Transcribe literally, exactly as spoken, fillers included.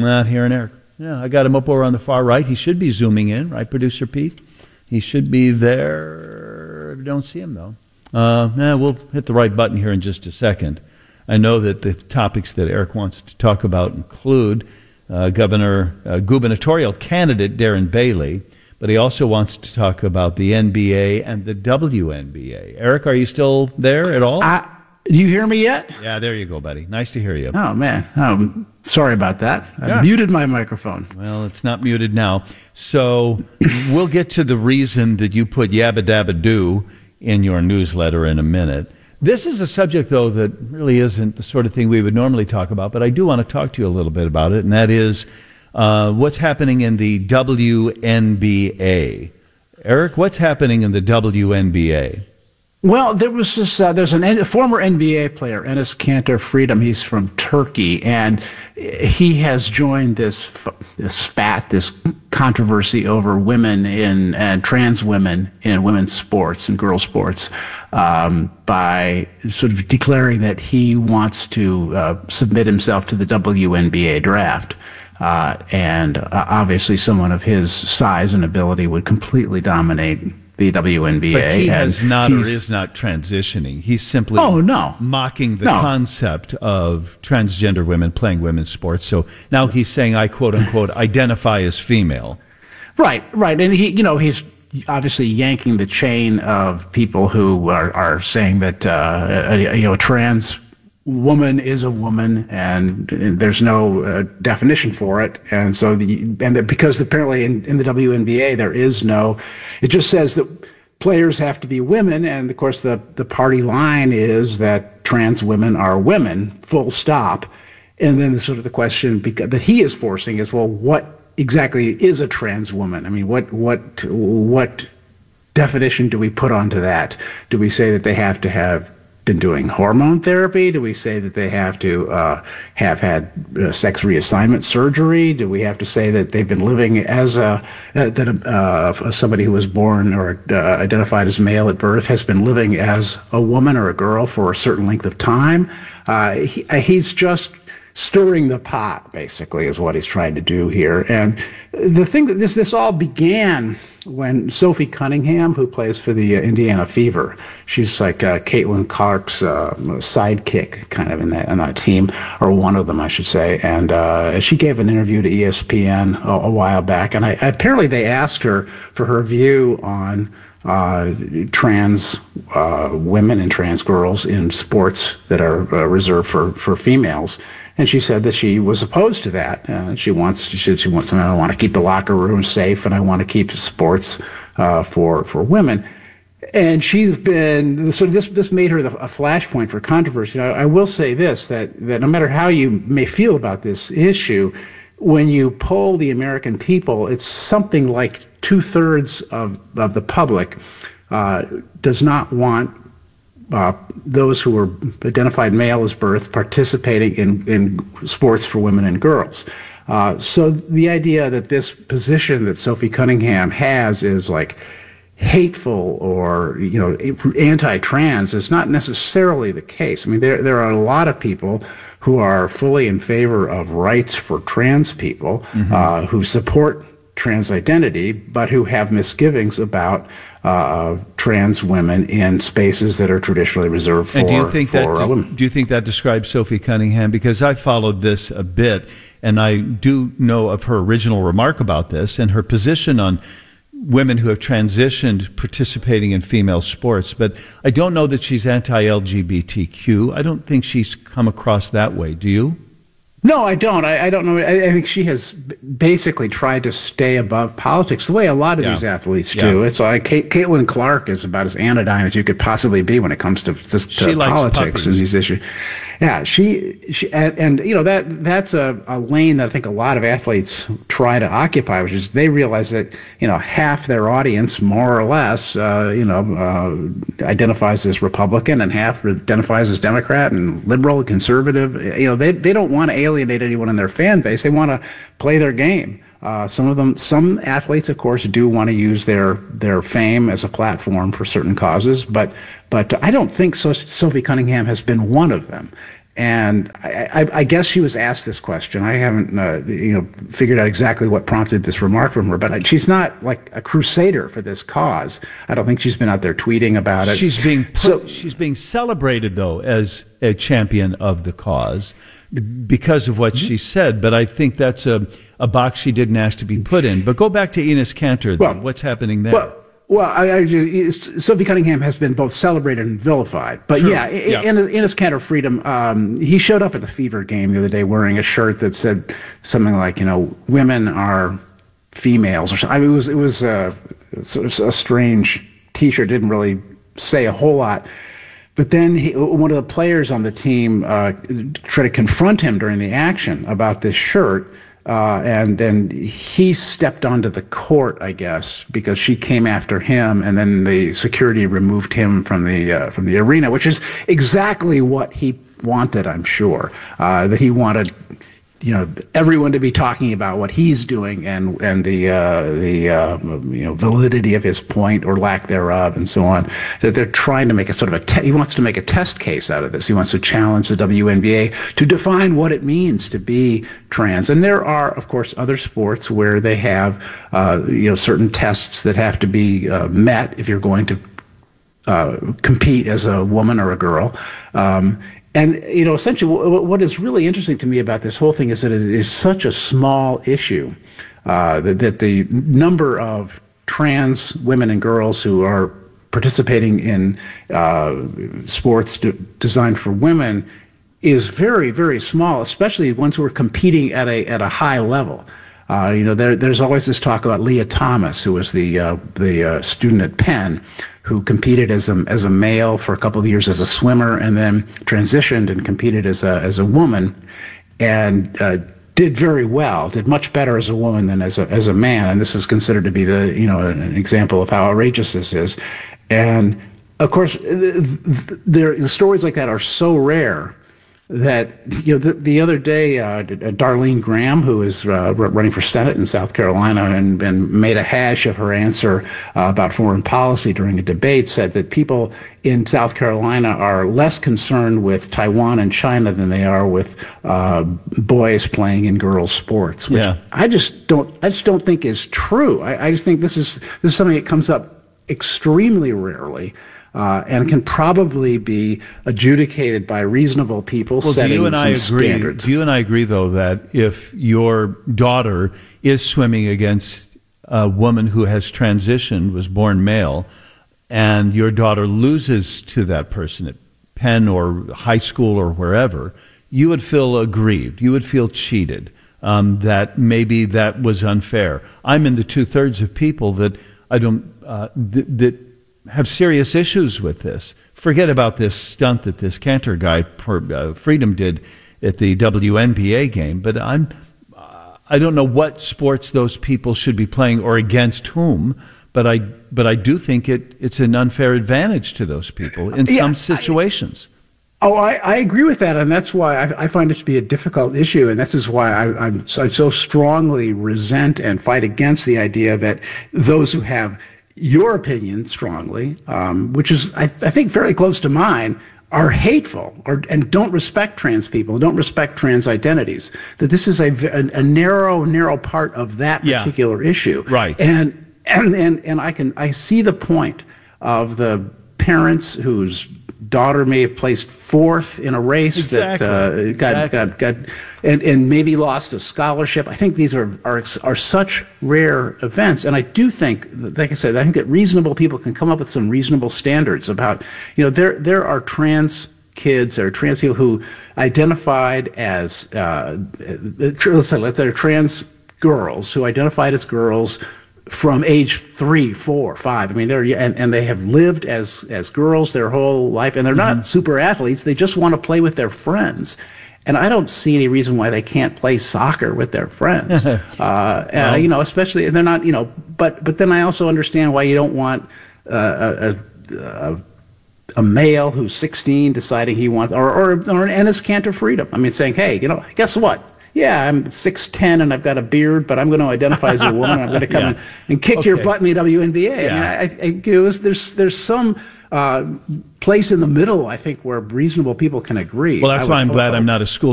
Not hearing Eric. Yeah, I got him up over on the far right. He should be zooming in, right, Producer Pete? He should be there. Don't see him, though. Uh, eh, we'll hit the right button here in just a second. I know that the topics that Eric wants to talk about include uh, Governor, uh, gubernatorial candidate Darren Bailey, but he also wants to talk about the N B A and the W N B A. Eric, are you still there at all? I, do you hear me yet? Yeah, there you go, buddy. Nice to hear you. Oh, man. Oh, sorry about that. I Yeah. muted my microphone. Well, it's not muted now. So we'll get to the reason that you put Yabba Dabba Doo in your newsletter in a minute. This is a subject, though, that really isn't the sort of thing we would normally talk about, but I do want to talk to you a little bit about it, and that is uh, what's happening in the W N B A. Eric, what's happening in the W N B A? Well, there was this. Uh, there's an, a former N B A player, Enes Kanter Freedom. He's from Turkey, and he has joined this this spat, this controversy over women in and trans women in women's sports and girls' sports, um, by sort of declaring that he wants to uh, submit himself to the W N B A draft. Uh, and uh, obviously, someone of his size and ability would completely dominate the W N B A. But he has not or he's- is not transitioning. He's simply Oh, no. mocking the No. concept of transgender women playing women's sports. So now he's saying, I quote unquote, identify as female. Right, right. And he, you know, he's obviously yanking the chain of people who are, are saying that, uh, a, you know, a trans woman is a woman and, and there's no uh, definition for it. And so, the, and that because apparently in, in the W N B A, there is no, it just says that players have to be women. And of course, the, the party line is that trans women are women, full stop. And then the sort of the question because, that he is forcing is, well, what exactly is a trans woman? I mean, what what what definition do we put onto that? Do we say that they have to have been doing hormone therapy? Do we say that they have to uh, have had uh, sex reassignment surgery? Do we have to say that they've been living as a uh, that uh, somebody who was born or uh, identified as male at birth has been living as a woman or a girl for a certain length of time? Uh, he, he's just stirring the pot, basically, is what he's trying to do here. And the thing that this this all began when Sophie Cunningham, who plays for the uh, Indiana Fever, she's like uh, Caitlin Clark's uh, sidekick, kind of in that in that team, or one of them, I should say. And uh, she gave an interview to E S P N a, a while back, and I, apparently they asked her for her view on uh, trans uh, women and trans girls in sports that are uh, reserved for for females. And she said that she was opposed to that. Uh, she wants, she said she wants, I want to keep the locker room safe, and I want to keep sports uh, for for women. And she's been so this this made her the, a flashpoint for controversy. I, I will say this that that no matter how you may feel about this issue, when you poll the American people, it's something like two thirds of of the public uh, does not want Uh, those who are identified male as birth participating in, in sports for women and girls. Uh, so the idea that this position that Sophie Cunningham has is like hateful or, you know, anti-trans is not necessarily the case. I mean, there there are a lot of people who are fully in favor of rights for trans people, mm-hmm. uh, who support trans identity, but who have misgivings about uh, trans women in spaces that are traditionally reserved for, and do you think for that, women. Do you think that describes Sophie Cunningham? Because I followed this a bit, and I do know of her original remark about this and her position on women who have transitioned participating in female sports, but I don't know that she's anti-L G B T Q. I don't think she's come across that way. Do you? No, I don't. I, I don't know. I, I think she has basically tried to stay above politics the way a lot of yeah. these athletes yeah. do. It's like Kate, Caitlin Clark is about as anodyne as you could possibly be when it comes to, to, to politics and these issues. Yeah, she, she and, and you know, that that's a, a lane that I think a lot of athletes try to occupy, which is they realize that, you know, half their audience, more or less, uh, you know, uh, identifies as Republican and half identifies as Democrat and liberal and conservative. You know, they, they don't want to alienate anyone in their fan base. They want to play their game. Uh, some of them, some athletes, of course, do want to use their their fame as a platform for certain causes, but but I don't think so, Sophie Cunningham has been one of them. And I, I, I guess she was asked this question. I haven't, uh, you know, figured out exactly what prompted this remark from her. But she's not like a crusader for this cause. I don't think she's been out there tweeting about it. She's being put, so, she's being celebrated though as a champion of the cause because of what mm-hmm. she said. But I think that's a a box she didn't ask to be put in. But go back to Enes Kanter. Well, what's happening there? Well, Well, I, I, Sophie Cunningham has been both celebrated and vilified. But True. yeah, yeah. In, in his Kanter freedom, um, he showed up at the Fever game the other day wearing a shirt that said something like, you know, women are females. Or something. I mean, it was it was uh, sort of a strange T-shirt. Didn't really say a whole lot. But then he, one of the players on the team uh, tried to confront him during the action about this shirt. Uh, and then he stepped onto the court, I guess, because she came after him, and then the security removed him from the uh, from the arena, which is exactly what he wanted, I'm sure. Uh, that he wanted, you know, everyone to be talking about what he's doing and and the uh, the uh, you know validity of his point or lack thereof, and so on. That they're trying to make a sort of a te- he wants to make a test case out of this. He wants to challenge the W N B A to define what it means to be trans. And there are, of course, other sports where they have uh, you know certain tests that have to be uh, met if you're going to uh, compete as a woman or a girl. Um, And, you know, essentially what is really interesting to me about this whole thing is that it is such a small issue, uh, that, that the number of trans women and girls who are participating in uh, sports de- designed for women is very, very small, especially ones who are competing at a at a high level. Uh, you know, there, there's always this talk about Leah Thomas, who was the uh, the uh, student at Penn, who competed as a as a male for a couple of years as a swimmer, and then transitioned and competed as a as a woman, and uh, did very well. Did much better as a woman than as a as a man. And this is considered to be the you know an example of how outrageous this is. And of course, there the stories like that are so rare that, you know, the, the other day, uh, Darlene Graham, who is uh, running for Senate in South Carolina and, and made a hash of her answer uh, about foreign policy during a debate, said that people in South Carolina are less concerned with Taiwan and China than they are with uh, boys playing in girls' sports. Which yeah. I just don't. I just don't think is true. I, I just think this is this is something that comes up extremely rarely. Uh, and can probably be adjudicated by reasonable people well, setting do you and some I agree, standards. Do you and I agree, though, that if your daughter is swimming against a woman who has transitioned, was born male, and your daughter loses to that person at Penn or high school or wherever, you would feel aggrieved. You would feel cheated, um, that maybe that was unfair. I'm in the two-thirds of people that I don't uh, th- that have serious issues with this. Forget about this stunt that this Kanter guy, uh, Freedom, did at the W N B A game. But I'm, uh, I don't know what sports those people should be playing or against whom. But I, but I do think it, it's an unfair advantage to those people in yeah, some situations. I, oh, I, I agree with that, and that's why I, I find it to be a difficult issue, and this is why I, I'm so, I so strongly resent and fight against the idea that those who have your opinion strongly, um, which is, I, I think, fairly close to mine, are hateful or and don't respect trans people, don't respect trans identities. That this is a, a, a narrow, narrow part of that particular yeah. issue, right? And and and and I can I see the point of the parents whose daughter may have placed fourth in a race exactly. that uh, got, exactly. got got and and maybe lost a scholarship. I think these are are are such rare events, and I do think, like I said, I think that reasonable people can come up with some reasonable standards about, you know, there there are trans kids, there are trans people who identified as uh, let's say they're trans girls who identified as girls from age three, four, five. I mean, they're and, and they have lived as as girls their whole life, and they're mm-hmm. not super athletes. They just want to play with their friends, and I don't see any reason why they can't play soccer with their friends. uh, well, uh, you know, especially they're not. You know, but but then I also understand why you don't want uh, a, a a male who's sixteen deciding he wants, or or or an Enes Kanter freedom. I mean, saying, hey, you know, guess what? Yeah, I'm six ten and I've got a beard, but I'm going to identify as a woman. I'm going to come yeah. in and kick okay. your butt in the W N B A. Yeah. I mean, I, I, you know, there's there's some uh, place in the middle, I think, where reasonable people can agree. Well, I that's would why I'm glad hope. I'm not a school